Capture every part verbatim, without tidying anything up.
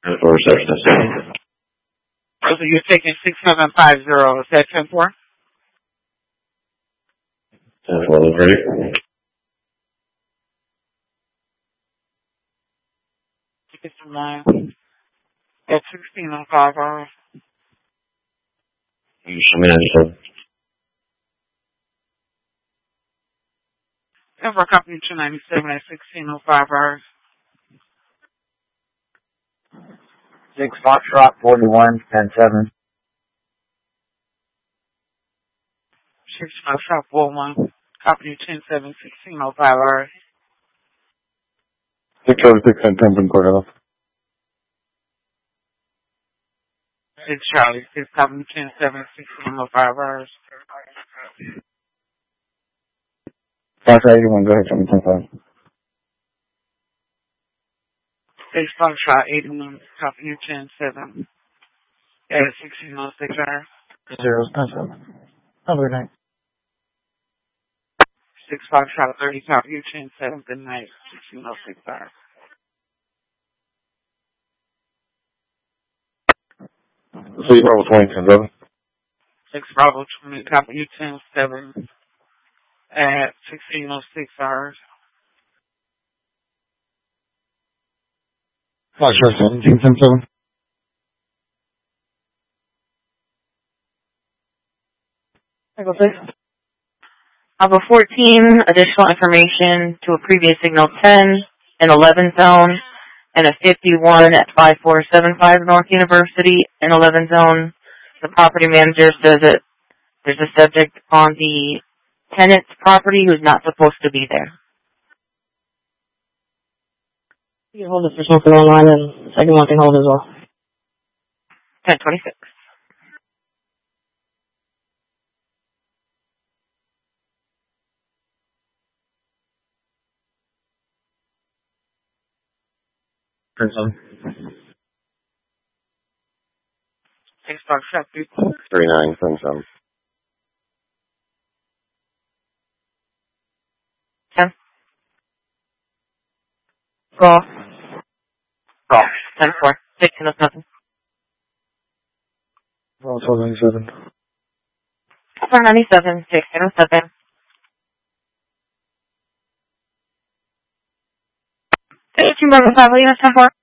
And for receptionist. So you're taking six seven five zero. Is that ten four? ten four, ready? Tickets from nine. At sixteen oh five hours. You show me ninety-seven. And for company two ninety-seven at sixteen oh five hours. Six Foxtrot forty-one, ten seven. Six Foxtrot forty-one, company ten seven, sixteen oh five hours. Six oh six and ten Cordova. Six Charlie, six company ten seven, sixteen oh five hours. Foxtrot eighty-one, go ahead, show me ten five. Six Foxtrot eighty-one, company ten seven, at sixteen oh six hours. Zero, ten seven. Have a good night. Six Foxtrot thirty, company ten seven, good night, sixteen oh six hours. So you Bravo twenty, ten seven. Six Bravo twenty, company ten seven, at sixteen oh six hours. Foxtrot seventeen, ten seven. Echo six. Bravo fourteen, additional information to a previous signal ten and eleven zone, and a fifty-one at five four seven five North University and eleven zone. The property manager says that there's a subject on the tenant's property who's not supposed to be there. You can hold it for something online, and the second one can hold as well. ten twenty-six. ten seven. Six Foxtrot three. thirty-nine, ten seven. ten. Raw. Raw. ten four. sixteen oh seven. Bravo twelve ninety-seven. four ninety-seven. sixteen oh seven. eighteen Bravo five, Lena, ten four.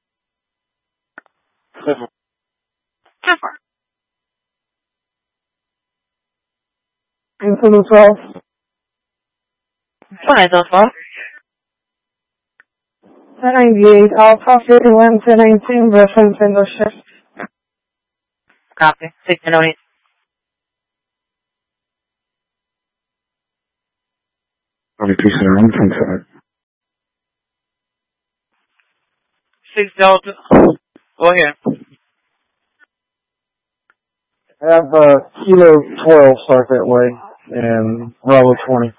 ten four. Include twelve. What is those for? ten ninety-eight, Alpha fifty-one, ten nineteen, reference window shift. Copy. sixteen oh eight. Probably piece of around ten seven. Six Delta. Go ahead. Have uh, Kilo twelve start that way, and Bravo twenty.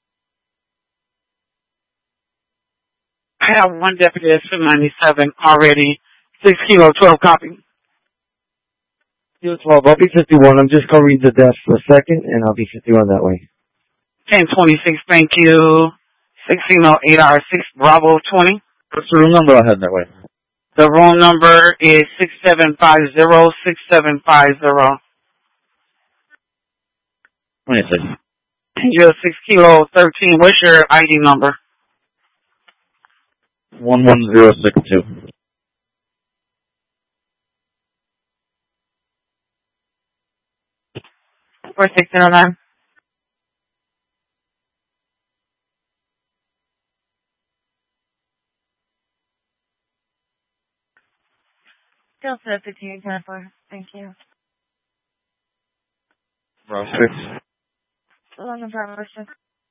I have one deputy at two ninety-seven already. Six Kilo twelve copy. Kilo twelve, I'll be fifty-one. I'm just covering the desk for a second, and I'll be fifty-one that way. ten twenty-six, thank you. sixteen oh eight R six Bravo twenty. What's the room number? I'll head that way. The room number is six seven five zero, six seven five zero. twenty-six. You're six Kilo thirteen. What's your I D number? one one zero six two. four sixteen oh nine. Still said fifteen ten four. Thank you. Bravo six. eleven Bravo six.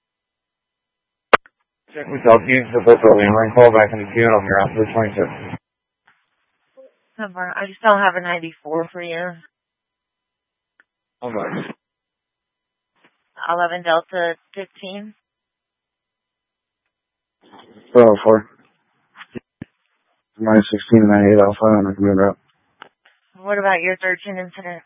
Check with L T for both early and run call back in the queue, and I'll be around for the twenty-six. Number. I just don't have a ninety-four for you. All right. eleven Delta fifteen. Bravo four. minus sixteen and ninety-eight Alpha on the command route. What about your thirteen incident?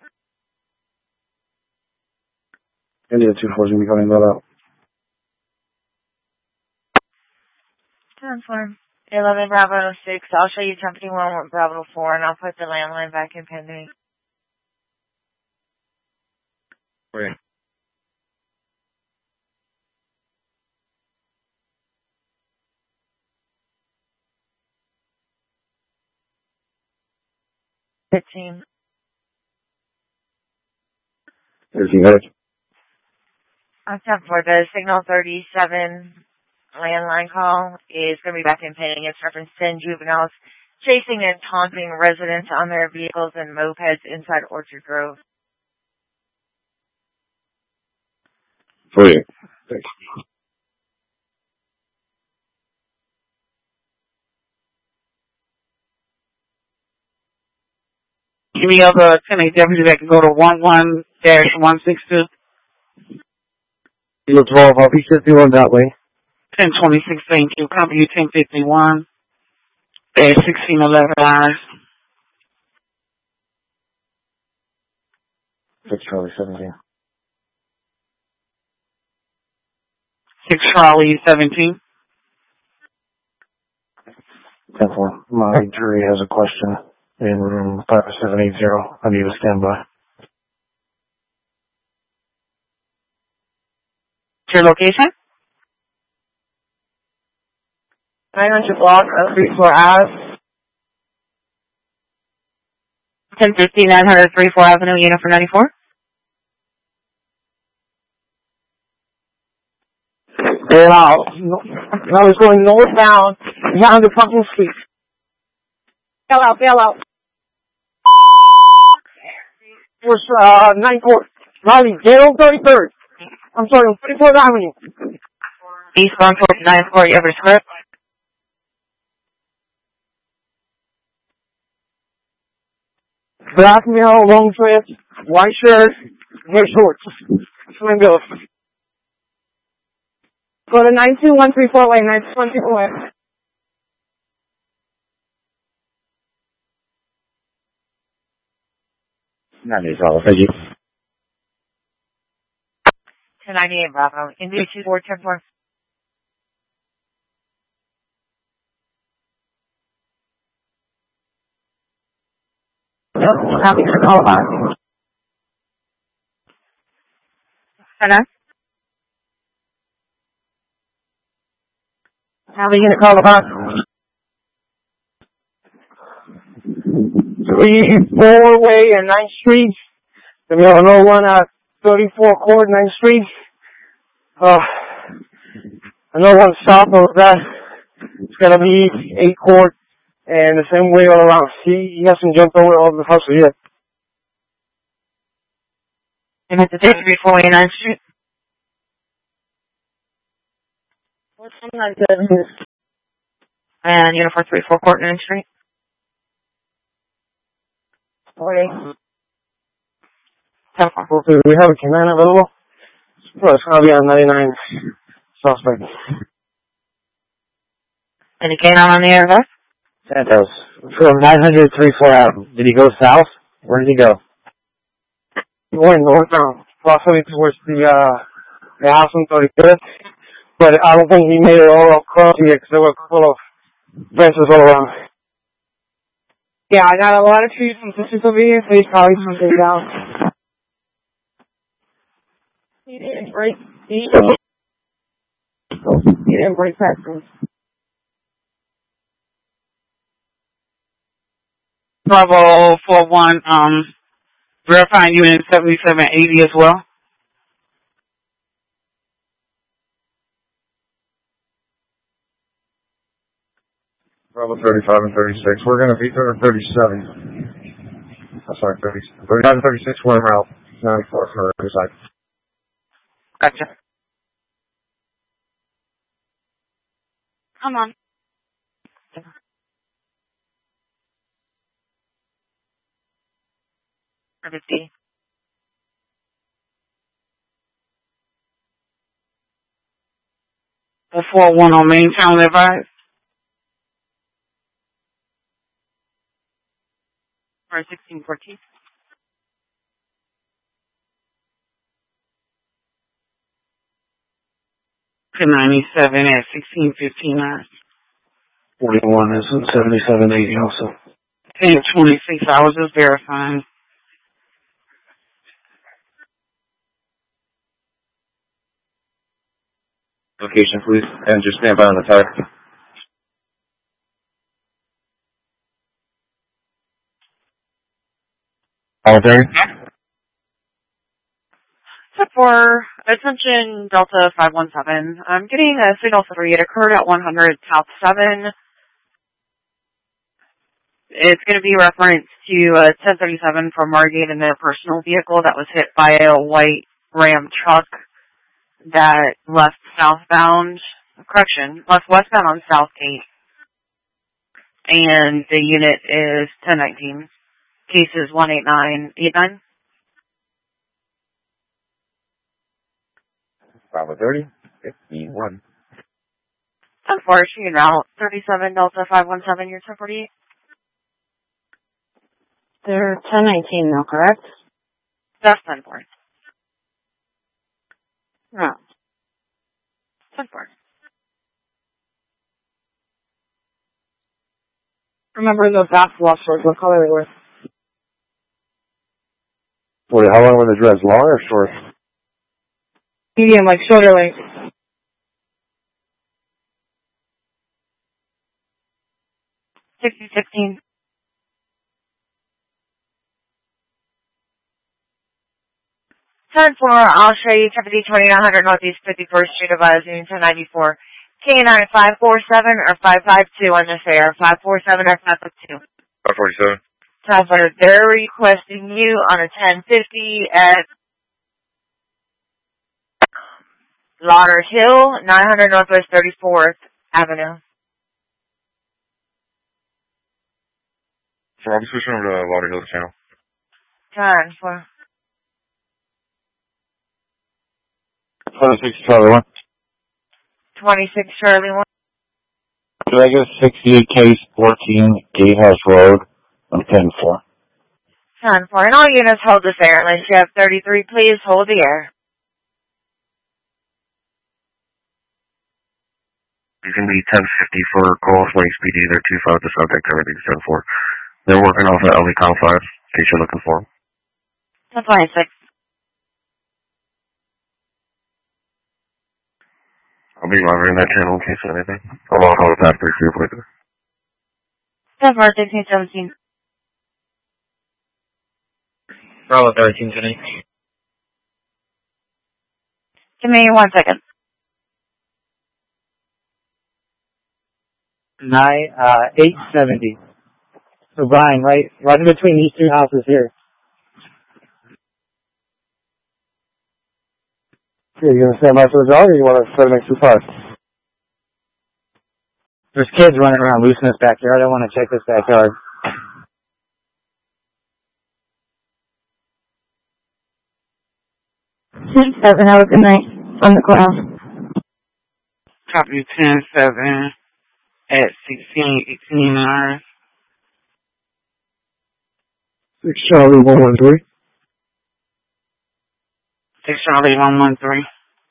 India two four is going to be coming that out. Confirm. eleven Bravo six. I'll show you company one with Bravo four, and I'll put the landline back in pending. Wait. Fifteen. thirteen minutes. I'm ten for the signal thirty-seven landline call is going to be back in pending. It's reference ten juveniles chasing and taunting residents on their vehicles and mopeds inside Orchard Grove. For you. Thanks. Any other ten A W that can go to one one dash one six two? Kilo twelve, I'll be fifty-one that way. ten twenty-six, thank you. Company ten fifty-one dash sixteen eleven eyes. Six Charlie seventeen. six Charlie seventeen. Ten four. My jury has a question in room five seven eight zero. I need a standby. Your location? nine hundred block of three four Ave. ten fifty, nine hundred three four Avenue, unit for ninety-four. And I, I was going northbound down the fucking street. Bail out, bail out. It was, uh, ninety-four. Riley, get on thirty-third. I'm sorry, on thirty-fourth Avenue. Eastbound towards ninety-four, you ever script? Black male, long dress, white shirt, hair shorts. Swing bill. Go to nine two one three four lane, nine two one three four lane. That is all. Thank you. ten ninety-eight Bravo. India two four ten four. Happy to call back. Hello? How are you gonna call back? Three, four way and ninth Street. Then we have another one at thirty-four Court, ninth Street. Uh, another one south of that. It's gonna be eight Court, and the same way all around. He, he hasn't jumped over all the houses yet. And it's the three four way ninth Street. What's on that seven? And unit for three four Court, ninth Street. Okay. ten four. Okay, we have a command available. Well, it's gonna be on ninety-nine suspect. Any gain on the air left? Santos. From nine hundred three four out. Did he go south? Where did he go? He went northbound, possibly towards the, uh, the house on thirty-fifth. But I don't think he made it all across here because there were a couple of fences all around. Yeah, I got a lot of trees and bushes over here, so he's probably something down. He didn't break. He, he didn't break past me. Bravo four one, um, verifying unit seventy-seven eighty as well. Bravo thirty-five and thirty-six. We're going to be there thirty-seven. I'm sorry, thirty, thirty-five and thirty-six. We're in route ninety-four for the side. Gotcha. Come on. fifty. four one on main town advice. For sixteen fourteen. To ninety-seven at sixteen fifteen hours. forty-one is seventy-seven eighty also. ten twenty-six, I was just verifying. Location, please, and just stand by on the tire. All there? For attention Delta five one seven, I'm getting a signal three. It occurred at one hundred South seven. It's going to be reference to uh, ten thirty-seven from Margate in their personal vehicle that was hit by a white Ram truck that left southbound, correction, left westbound on Southgate. And the unit is ten nineteen. Case is one eight nine eight nine. Bravo thirty, fifty-one. Unfortunately, route thirty-seven Delta five one seven, you're ten forty-eight. They're ten nineteen now, correct? That's ten four. No. ten four. Remember the basketball shorts, what color they were? Forty, how long were the dreads? Long or short? Medium, like shoulder length. sixty sixteen. ten four, I'll show you Deputy twenty-nine hundred Northeast fifty-first Street, advising ten ninety-four. K nine five four seven or five five two on this air. five four seven or five five two. five forty-seven. Time for they're requesting you on a ten fifty at Lauder Hill, nine hundred Northwest thirty-fourth Avenue. So I'll be switching over to Lauder Hills channel. Time for twenty-six Charlie one. twenty-six Charlie one. Vegas sixty-eight case fourteen Gatehouse Road on ten four. Time for and all units hold this air. Unless you have thirty-three, please hold the air. You can be ten fifty for call swing speed either two five to subject everything's ten four. They're working off of L E Com five in case you're looking for them. ten twenty-six. I'll be monitoring that channel in case of anything. I'll call the pass through for your place. ten four sixteen seventeen. Bravo thirteen today. Give me one second. Nine, uh, eight seventy. So Brian, right, right in between these two houses here. Are you gonna stand by for the dog, or you want to set it next to the park? There's kids running around loose in this backyard. I want to check this backyard. ten seven, have a good night from the ground. Copy ten seven at sixteen eighteen hours. six Charlie one one three. six Charlie one one three.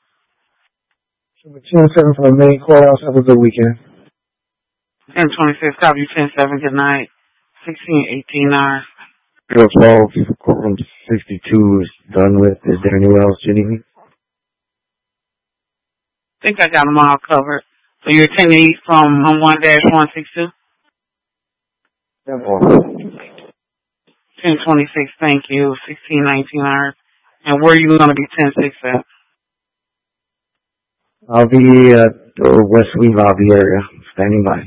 ten seven from the main courthouse. Have a good weekend. ten twenty-six, copy ten seven, good night. sixteen eighteen hours. Zero twelve, courtroom sixty-two is done with. Is there anywhere else you need me? I think I got them all covered. So you're ten eight from one dash one six two? ten twenty-six, thank you. sixteen nineteen hours. And where are you going to be ten six at? I'll be at the West Wing Lobby area, standing by.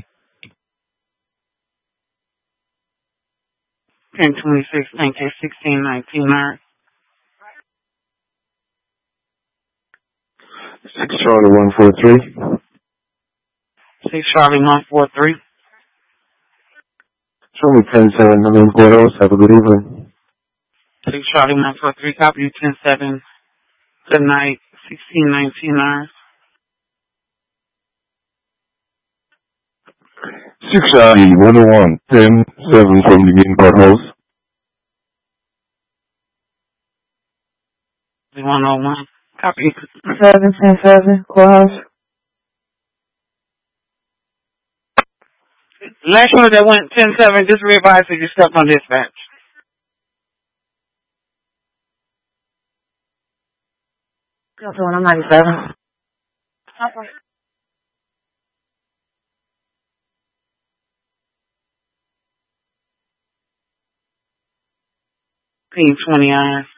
ten twenty-six, thank you. sixteen nineteen hours. six Charlie one four three. six Charlie one four three. Show me ten seven, the main courthouse. Have a good evening. six Charlie one four three, copy you ten seven. Good night. sixteen nineteen hours. six Charlie one oh one, ten seven from the main courthouse. one oh one, copy. seven ten seven, courthouse. Last one that went ten seven, just readvise that you stepped on dispatch. Delta one, I'm ninety-seven. Okay. Team twenty eyes.